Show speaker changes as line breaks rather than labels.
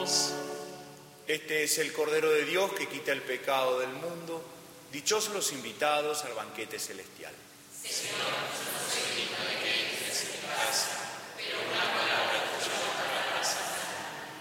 salvamos.
Este es el Cordero de Dios que quita el pecado del mundo. Dichosos los invitados al banquete celestial.
Señor, no soy digno de que entres en mi casa,